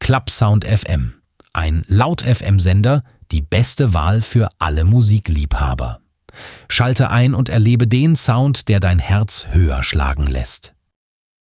Clubsound FM, ein Laut-FM-Sender, die beste Wahl für alle Musikliebhaber. Schalte ein und erlebe den Sound, der dein Herz höher schlagen lässt.